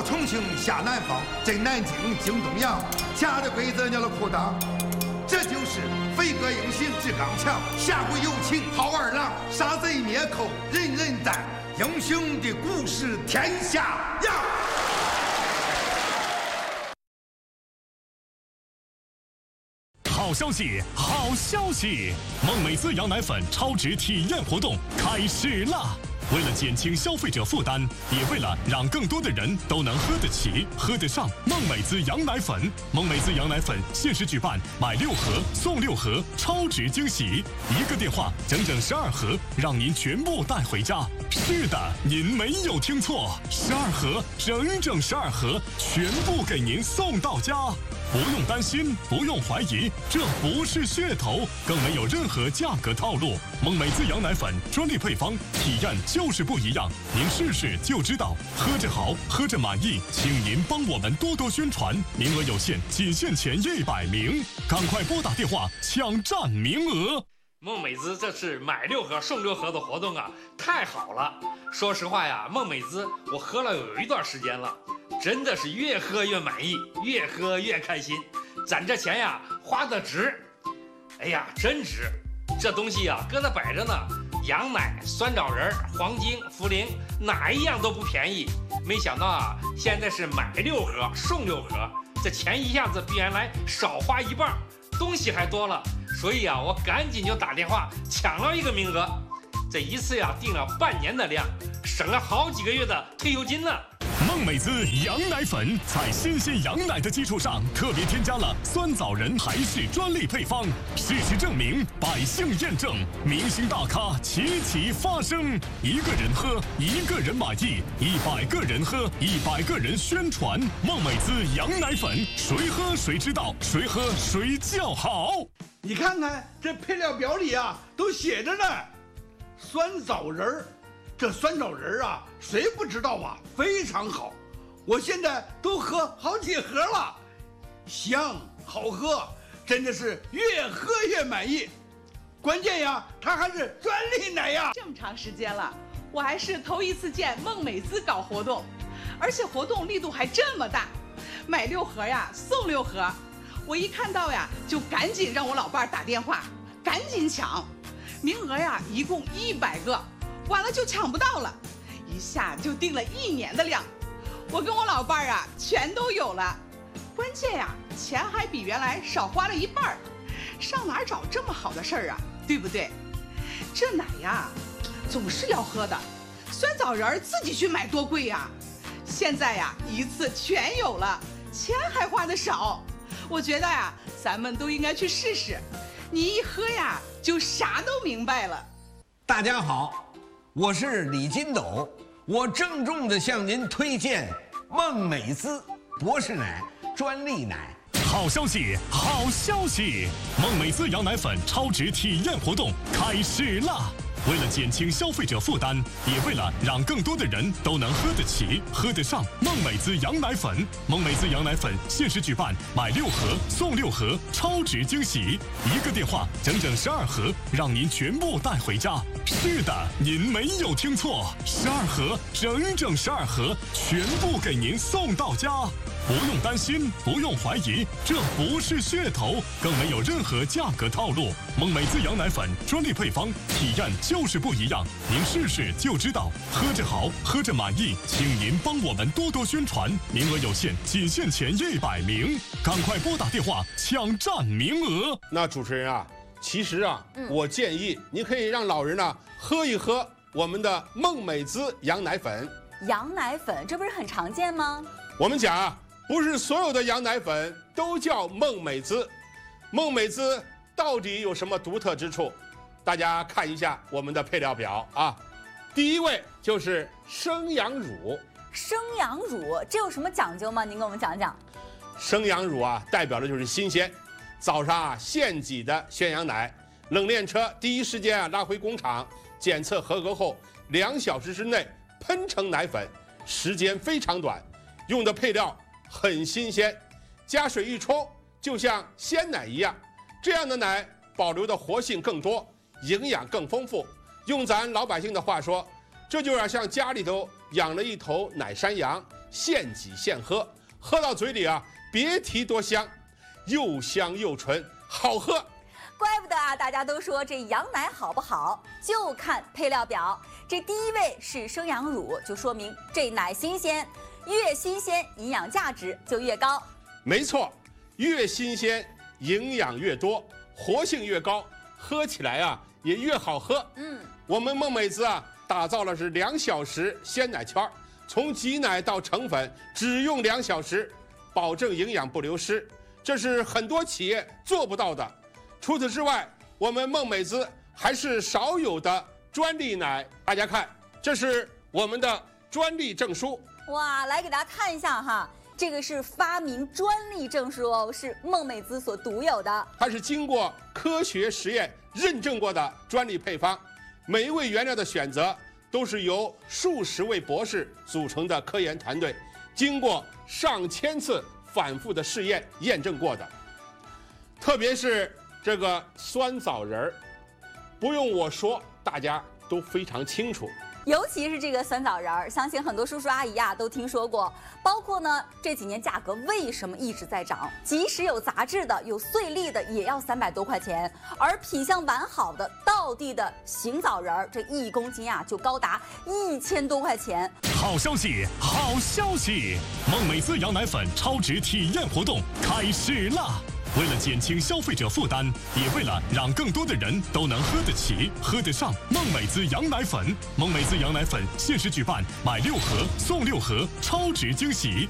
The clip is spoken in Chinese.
到重庆下南方，在南京经东洋，夹着鬼子娘的裤裆。这就是飞鸽硬行志刚强，下鬼有情好二郎，杀贼灭寇人人赞，英雄的故事天下扬。 好消息，好消息！梦美滋羊奶粉超值体验活动开始啦！为了减轻消费者负担，也为了让更多的人都能喝得起、喝得上梦美滋羊奶粉，梦美滋羊奶粉限时举办买6盒送6盒超值惊喜，一个电话整整12盒，让您全部带回家。是的，您没有听错，12盒，整整12盒，全部给您送到家。不用担心，不用怀疑，这不是噱头，更没有任何价格套路。梦美滋羊奶粉专利配方，体验就是不一样，您试试就知道。喝着好，喝着满意，请您帮我们多多宣传，名额有限，仅限前100名，赶快拨打电话抢占名额。 梦美滋这次买6盒送6盒的活动啊，太好了！说实话呀，梦美滋我喝了有一段时间了。真的是越喝越满意，越喝越开心，攒这钱呀花得值。哎呀，真值！这东西呀搁那摆着呢，羊奶、酸枣仁、黄精、茯苓，哪一样都不便宜。没想到啊，现在是买6盒送6盒，这钱一下子比原来少花1半，东西还多了。所以啊，我赶紧就打电话抢了一个名额。这一次呀订了半年的量，省了好几个月的退休金呢。 梦美滋羊奶粉在新鲜羊奶的基础上，特别添加了酸枣仁台式专利配方。事实证明，百姓验证，明星大咖齐齐发声。一个人喝，一个人满意；100个人喝，100个人宣传。梦美滋羊奶粉，谁喝谁知道，谁喝谁叫好。 你看看这配料表里啊，都写着呢，酸枣仁儿。这酸枣仁啊，谁不知道啊？非常好，我现在都喝好几盒了，香好喝，真的是越喝越满意。关键呀，它还是专利奶呀！ 这么长时间了，我还是头一次见梦美滋搞活动，而且活动力度还这么大，买6盒呀送6盒。我一看到呀，就赶紧让我老伴儿打电话，赶紧抢，名额呀一共100个。完了就抢不到了，一下就订了1年的量，我跟我老伴儿啊全都有了。关键呀，钱还比原来少花了1半，上哪儿找这么好的事儿啊？对不对？这奶呀，总是要喝的，酸枣仁儿自己去买多贵呀！现在呀，一次全有了，钱还花得少。我觉得呀，咱们都应该去试试，你一喝呀，就啥都明白了。 大家好。我是李金斗，我郑重地向您推荐梦美滋博士奶专利奶。 好消息，好消息！梦美滋羊奶粉超值体验活动开始啦！为了减轻消费者负担，也为了让更多的人都能喝得起、喝得上梦美滋羊奶粉，梦美滋羊奶粉限时举办买6盒送6盒超值惊喜，一个电话整整12盒，让您全部带回家。是的，您没有听错，12盒，整整12盒，全部给您送到家。不用担心，不用怀疑，这不是噱头，更没有任何价格套路。梦美滋羊奶粉专利配方，体验就是不一样，您试试就知道。喝着好，喝着满意，请您帮我们多多宣传，名额有限，仅限前100名，赶快拨打电话抢占名额。 那主持人啊，其实啊，我建议您可以让老人呢喝一喝我们的梦美滋羊奶粉。 羊奶粉，这不是很常见吗？ 我们讲啊，不是所有的羊奶粉都叫梦美滋，梦美滋到底有什么独特之处？大家看一下我们的配料表啊。第一位就是生羊乳。 生羊乳这有什么讲究吗？您给我们讲讲。 生羊乳啊，代表的就是新鲜。早上啊现挤的鲜羊奶，冷链车第一时间啊拉回工厂检测合格后，2小时之内喷成奶粉，时间非常短，用的配料很新鲜，加水一冲就像鲜奶一样。这样的奶保留的活性更多，营养更丰富。用咱老百姓的话说，这就像家里头养了一头奶山羊， 现挤现喝，喝到嘴里啊，别提多香，又香又纯，好喝。 怪不得啊，大家都说这羊奶好不好，就看配料表。这第一位是生羊乳，就说明这奶新鲜，越新鲜营养价值就越高。 没错，越新鲜营养越多，活性越高，喝起来啊也越好喝。我们梦美滋啊打造了是2小时鲜奶圈，从挤奶到成粉只用2小时，保证营养不流失，这是很多企业做不到的。除此之外，我们梦美滋还是少有的专利奶。大家看，这是我们的专利证书。 哇，来给大家看一下哈，这个是发明专利证书哦，是梦美滋所独有的。 它是经过科学实验认证过的专利配方，每一位原料的选择都是由数十位博士组成的科研团队，经过上千次反复的试验验证过的。特别是这个酸枣仁儿，不用我说，大家都非常清楚。 尤其是这个酸枣仁儿，相信很多叔叔阿姨啊都听说过。包括呢这几年价格为什么一直在涨？即使有杂质的、有碎粒的，也要300多块钱。而品相完好的道地的行枣仁儿，这1公斤啊就高达1000多块钱。 好消息，好消息！梦美滋羊奶粉超值体验活动开始啦！为了减轻消费者负担，也为了让更多的人都能喝得起、喝得上梦美滋羊奶粉，梦美滋羊奶粉限时举办买6盒送6盒超值惊喜，